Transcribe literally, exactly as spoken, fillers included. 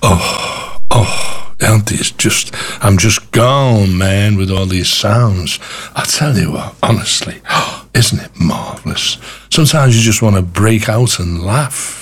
Oh, oh, aren't these just, I'm just gone, man, with all these sounds. I tell you what, honestly, isn't it marvellous? Sometimes you just want to break out and laugh.